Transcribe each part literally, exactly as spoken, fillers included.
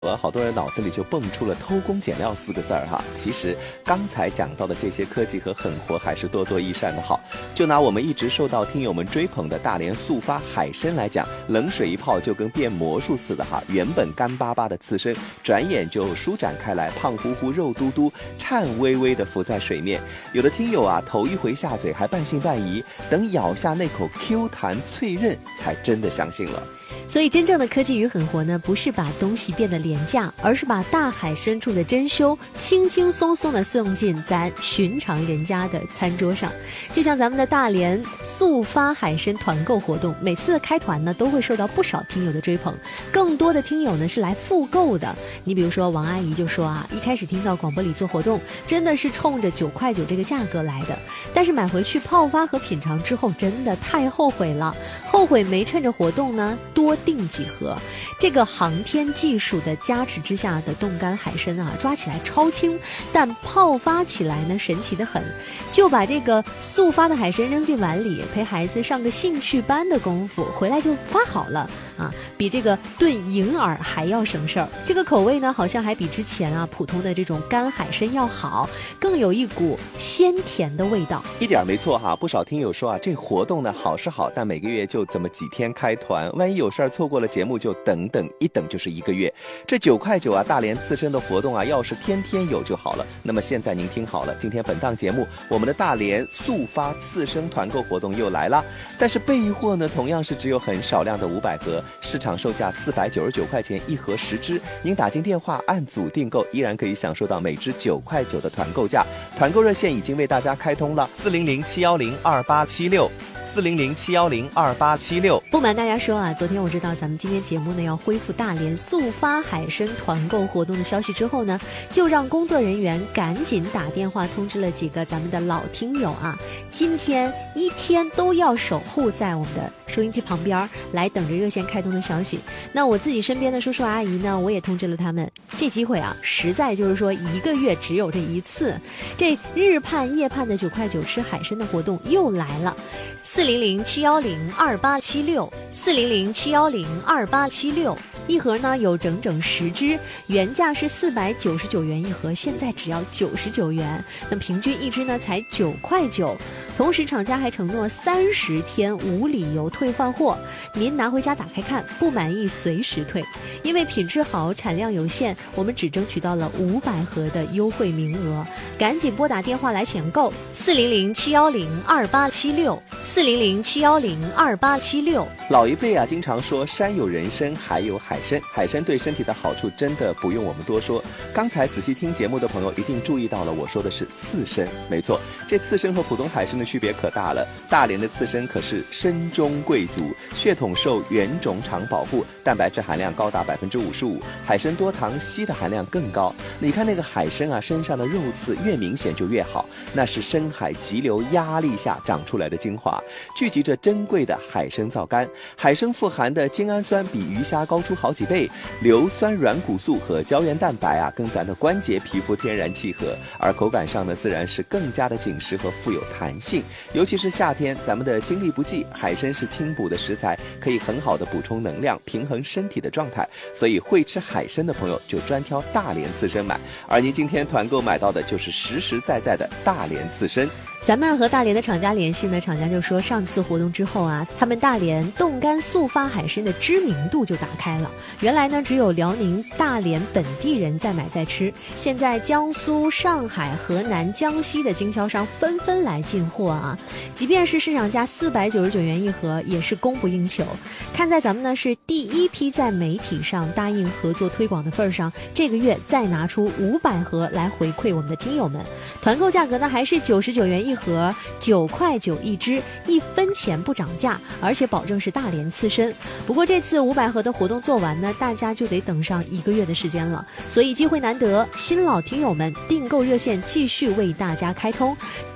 呃，好多人脑子里就蹦出了偷工减料四个字儿哈。其实刚才讲到的这些科技和狠活还是多多益善的好。就拿我们一直受到听友们追捧的大连速发海参来讲，冷水一泡就跟变魔术似的哈。原本干巴巴的刺身，转眼就舒展开来，胖乎乎、肉嘟嘟、颤巍巍地浮在水面。有的听友啊，头一回下嘴还半信半疑，等咬下那口 Q 弹脆韧，才真的相信了。 所以真正的科技与狠活呢，不是把东西变得廉价，而是把大海深处的珍馐轻轻松松地送进咱寻常人家的餐桌上。就像咱们的大连速发海参团购活动，每次的开团呢，都会受到不少听友的追捧，更多的听友呢是来复购的。你比如说王阿姨就说啊，一开始听到广播里做活动，真的是冲着九块九这个价格来的，但是买回去泡发和品尝之后，真的太后悔了，后悔没趁着活动呢多订几盒。这个航天技术的加持之下的冻干海参啊，抓起来超轻，但泡发起来呢神奇的很。就把这个速发的海参扔进碗里，陪孩子上个兴趣班的功夫，回来就发好了啊，比这个炖银耳还要省事儿。这个口味呢，好像还比之前啊普通的这种干海参要好，更有一股鲜甜的味道。 一点没错哈，不少听友说啊，这活动呢好是好，但每个月就这么几天开团，万一有事儿错过了节目，就等等一等就是一个月。这九块九啊，大连刺身的活动啊，要是天天有就好了。那么现在您听好了，今天本档节目我们的大连速发刺身团购活动又来了，但是备货呢同样是只有很少量的五百盒，市场售价四百九十九块钱一盒十支，您打进电话按组订购，依然可以享受到每支九块九的团购价。团购热线已经为大家开通了，四零零七幺零二八七六。四零零七幺零二八七六。 不瞒大家说啊，昨天我知道咱们今天节目呢要恢复大连速发海参团购活动的消息之后呢，就让工作人员赶紧打电话通知了几个咱们的老听友啊，今天一天都要守护在我们的收音机旁边，来等着热线开通的消息。那我自己身边的叔叔阿姨呢，我也通知了他们，这机会啊，实在就是说一个月只有这一次，这日盼夜盼的九块九吃海参的活动又来了。四零零七幺零二八七六，四零零七幺零二八七六，一盒呢有整整十支，原价是四百九十九元一盒，现在只要九十九元，那平均一支呢才九块九。同时厂家还承诺三十天无理由退换货，您拿回家打开看，不满意随时退。因为品质好，产量有限，我们只争取到了五百盒的优惠名额，赶紧拨打电话来抢购，四零零七幺零二八七六，四零零七幺零二八七六。 老一辈啊经常说山有人参还有海参，海参对身体的好处真的不用我们多说。刚才仔细听节目的朋友一定注意到了，我说的是刺参。没错，这刺参和普通海参的区别可大了。大连的刺参可是参中贵族，血统受原种场保护，蛋白质含量高达百分之五十五，海参多糖，硒的含量更高。你看那个海参啊，身上的肉刺越明显就越好，那是深海急流压力下长出来的精华，聚集着珍贵的海参皂苷。海参富含的精氨酸比鱼虾高出好几倍，硫酸软骨素和胶原蛋白啊，跟咱的关节皮肤天然契合，而口感上呢，自然是更加的紧实和富有弹性。尤其是夏天，咱们的精力不济，海参是清补的食材，可以很好的补充能量，平衡身体的状态。所以会吃海参的朋友就专挑大连刺参买，而您今天团购买到的就是实实在在的大连刺参。 咱们和大连的厂家联系呢，厂家就说上次活动之后啊，他们大连冻干速发海参的知名度就打开了。原来呢，只有辽宁大连本地人在买在吃，现在江苏、上海、河南、江西的经销商纷纷来进货啊。即便是市场价四百九十九元一盒，也是供不应求。看在咱们呢是第一批在媒体上答应合作推广的份上，这个月再拿出五百盒来回馈我们的听友们。团购价格呢还是九十九元一盒。一盒九块九一支，一分钱不涨价，而且保证是大连刺参。不过这次五百盒的活动做完呢，大家就得等上一个月的时间了，所以机会难得，新老听友们订购热线继续为大家开通。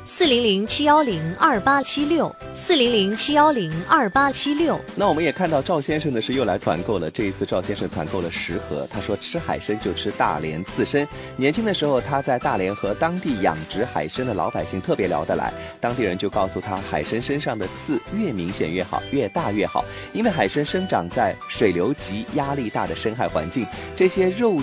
四零零七幺零二八七六，四零零七幺零二八七六。 那我们也看到赵先生呢是又来团购了，这一次赵先生团购了十盒，他说吃海参就吃大连刺身。年轻的时候他在大连和当地养殖海参的老百姓特别聊得来，当地人就告诉他，海参身上的刺越明显越好，越大越好，因为海参生长在水流急、压力大的深海环境，这些肉